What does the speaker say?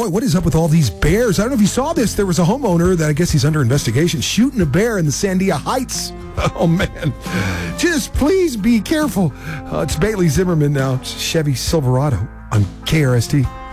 boy, what is up with all these bears? I don't know if you saw this. There was a homeowner that I guess he's under investigation shooting a bear in the Sandia Heights. Oh, man. Just please be careful. It's Bailey Zimmerman now. It's Chevy Silverado on KRST.